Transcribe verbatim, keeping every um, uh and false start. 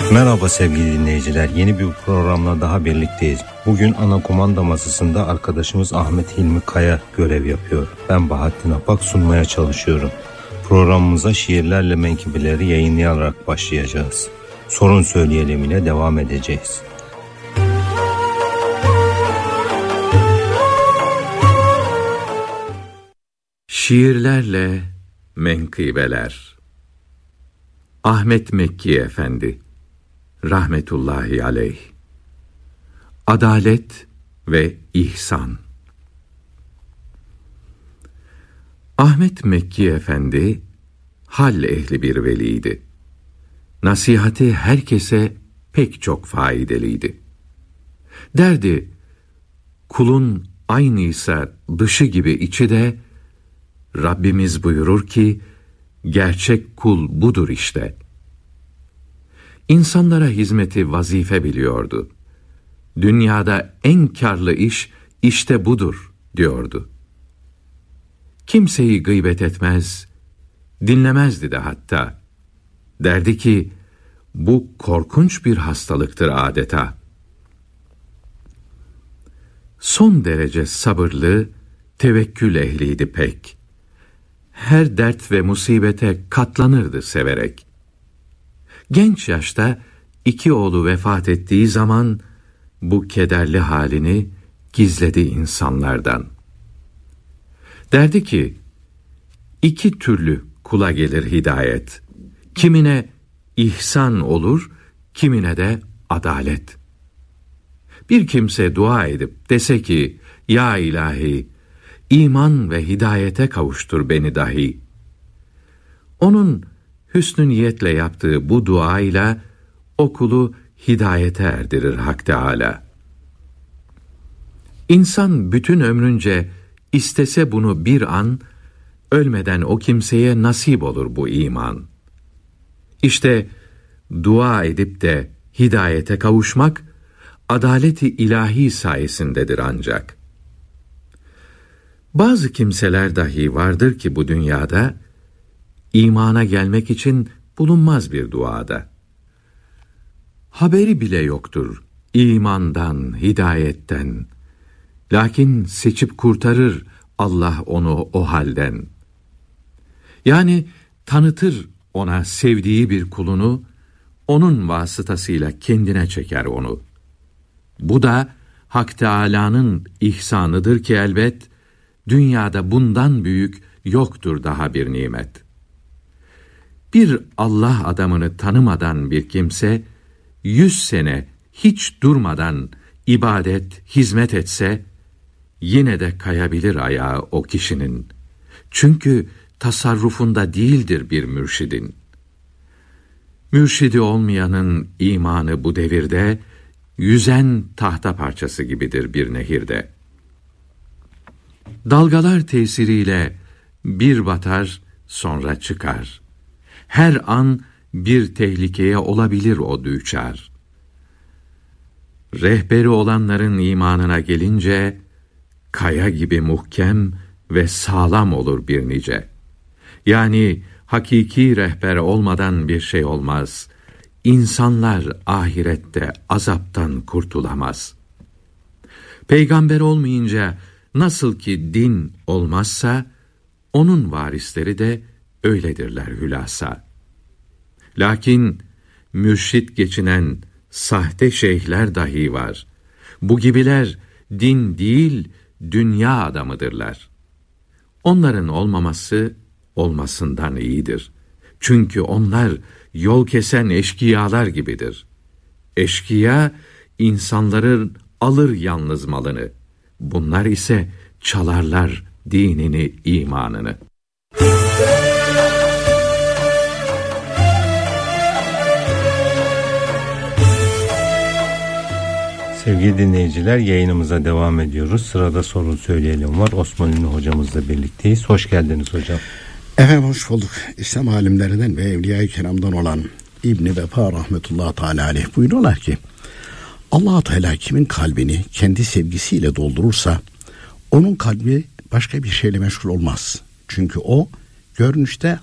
Merhaba sevgili dinleyiciler, yeni bir programla daha birlikteyiz. Bugün ana kumanda masasında arkadaşımız Ahmet Hilmi Kaya görev yapıyor. Ben Bahattin Apak sunmaya çalışıyorum. Programımıza şiirlerle menkıbeleri yayınlayarak başlayacağız. Sorun söyleyelim ile devam edeceğiz. Şiirlerle menkıbeler. Ahmet Mekki Efendi rahmetullahi aleyh. Adalet ve ihsan. Ahmet Mekki Efendi hal ehli bir veliydi. Nasihati herkese pek çok faydeliydi. Derdi, kulun aynıysa dışı gibi içi de, Rabbimiz buyurur ki, gerçek kul budur işte. İnsanlara hizmeti vazife biliyordu. Dünyada en kârlı iş işte budur diyordu. Kimseyi gıybet etmez, dinlemezdi de hatta. Derdi ki, bu korkunç bir hastalıktır adeta. Son derece sabırlı, tevekkül ehliydi pek. Her dert ve musibete katlanırdı severek. Genç yaşta iki oğlu vefat ettiği zaman bu kederli halini gizledi insanlardan. Derdi ki, iki türlü kula gelir hidayet. Kimine ihsan olur, kimine de adalet. Bir kimse dua edip dese ki, ya ilahi, iman ve hidayete kavuştur beni dahi. Onun hüsnü niyetle yaptığı bu duayla o kulu hidayete erdirir Hak Teâlâ. İnsan bütün ömrünce istese bunu bir an, ölmeden o kimseye nasip olur bu iman. İşte dua edip de hidayete kavuşmak, adaleti ilahi sayesindedir ancak. Bazı kimseler dahi vardır ki bu dünyada, imana gelmek için bulunmaz bir duada. Haberi bile yoktur imandan, hidayetten. Lakin seçip kurtarır Allah onu o halden. Yani tanıtır ona sevdiği bir kulunu, onun vasıtasıyla kendine çeker onu. Bu da Hak Teâlâ'nın ihsanıdır ki elbet, dünyada bundan büyük yoktur daha bir nimet. Bir Allah adamını tanımadan bir kimse, yüz sene hiç durmadan ibadet, hizmet etse, yine de kayabilir ayağı o kişinin. Çünkü tasarrufunda değildir bir mürşidin. Mürşidi olmayanın imanı bu devirde, yüzen tahta parçası gibidir bir nehirde. Dalgalar tesiriyle bir batar, sonra çıkar. Her an bir tehlikeye olabilir o düçar. Rehberi olanların imanına gelince, kaya gibi muhkem ve sağlam olur bir nice. Yani hakiki rehber olmadan bir şey olmaz. İnsanlar ahirette azaptan kurtulamaz. Peygamber olmayınca nasıl ki din olmazsa, onun varisleri de öyledirler hülasa. Lakin mürşit geçinen sahte şeyhler dahi var. Bu gibiler din değil, dünya adamıdırlar. Onların olmaması olmasından iyidir. Çünkü onlar yol kesen eşkıyalar gibidir. Eşkıya insanların alır yalnız malını. Bunlar ise çalarlar dinini, imanını. Sevgili dinleyiciler, yayınımıza devam ediyoruz. Sırada sorun söyleyelim var. Osman Ünlü hocamızla birlikteyiz. Hoş geldiniz hocam. Efendim hoş bulduk. İslam alimlerinden ve Evliya-i Kiram'dan olan İbn-i Vefa rahmetullahi teala aleyh buyuruyorlar ki, Allah-u Teala kimin kalbini kendi sevgisiyle doldurursa, onun kalbi başka bir şeyle meşgul olmaz. Çünkü o görünüşte